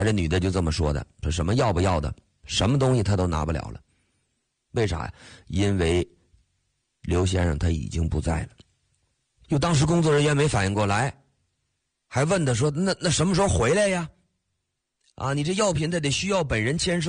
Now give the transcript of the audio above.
这女的就这么说的，说什么要不要的，什么东西她都拿不了了。为啥呀？因为刘先生他已经不在了。就当时工作人员没反应过来，还问他说那什么时候回来呀？啊，你这药品他得需要本人签收。